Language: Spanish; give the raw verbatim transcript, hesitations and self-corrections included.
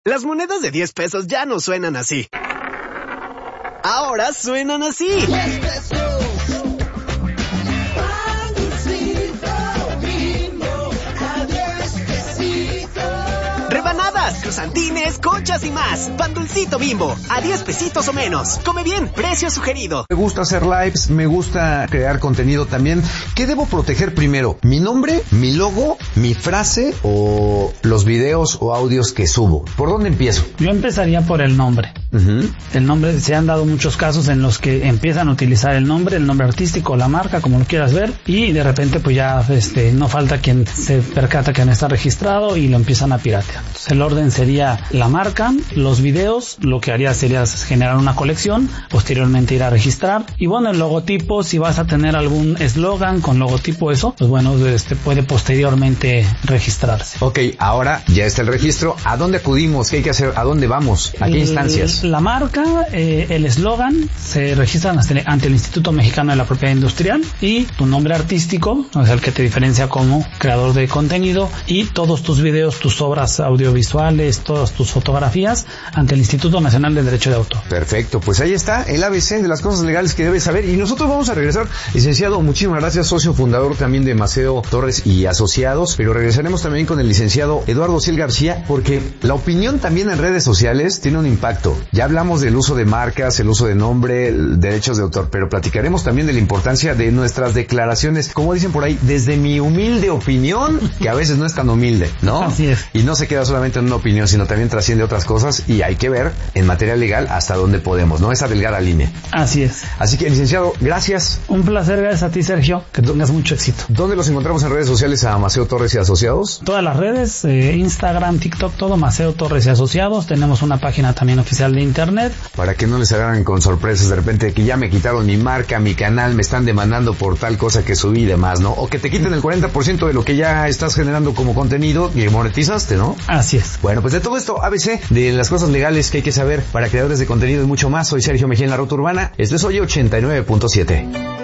Las monedas de diez pesos ya no suenan así. Ahora suenan así. Rebanadas, cruzantines, conchas y más. Pan Dulcito Bimbo, a diez pesitos o menos. Come bien, precio sugerido. Me gusta hacer lives, me gusta crear contenido también. ¿Qué debo proteger primero? ¿Mi nombre, mi logo, mi frase o los videos o audios que subo? ¿Por dónde empiezo? Yo empezaría por el nombre. Uh-huh. El nombre, se han dado muchos casos en los que empiezan a utilizar el nombre, el nombre artístico, la marca, como lo quieras ver, y de repente pues ya este no falta quien se percata que no está registrado y lo empiezan a piratear. Entonces, el orden sería la marca, los videos, lo que haría sería generar una colección, posteriormente ir a registrar, y bueno, el logotipo, si vas a tener algún eslogan con logotipo, eso, pues bueno, este puede posteriormente registrarse. Ok, ahora ya está el registro. ¿A dónde acudimos? ¿Qué hay que hacer? ¿A dónde vamos? ¿A qué instancias? La marca, eh, el eslogan, se registran ante el Instituto Mexicano de la Propiedad Industrial, y tu nombre artístico, es el que te diferencia como creador de contenido, y todos tus videos, tus obras audiovisuales, todas tus fotografías ante el Instituto Nacional del Derecho de Autor. Perfecto, pues ahí está el A B C de las cosas legales que debes saber, y nosotros vamos a regresar. Licenciado, muchísimas gracias, socio fundador también de Maceo Torres y Asociados, pero regresaremos también con el licenciado Eduardo Ciel García, porque la opinión también en redes sociales tiene un impacto. Ya hablamos del uso de marcas, el uso de nombre, derechos de autor, pero platicaremos también de la importancia de nuestras declaraciones, como dicen por ahí, desde mi humilde opinión, que a veces no es tan humilde, ¿no? Así es. Y no se queda solamente en una opinión, sino también trasciende otras cosas, y hay que ver en materia legal hasta dónde podemos, ¿no? Esa delgada línea. Así es. Así que, licenciado, gracias. Un placer, gracias a ti, Sergio, que tengas mucho éxito. ¿Dónde los encontramos en redes sociales a Maceo Torres y Asociados? Todas las redes, eh, Instagram, TikTok, todo Maceo Torres y Asociados. Tenemos una página también oficial de internet. Para que no les agarren con sorpresas de repente de que ya me quitaron mi marca, mi canal, me están demandando por tal cosa que subí y demás, ¿no? O que te quiten el cuarenta por ciento de lo que ya estás generando como contenido y monetizaste, ¿no? Así es. Bueno, pues de todo esto, A B C, de las cosas legales que hay que saber para creadores de contenido y mucho más. Soy Sergio Mejía en La Ruta Urbana. Esto es Oye ochenta y nueve punto siete.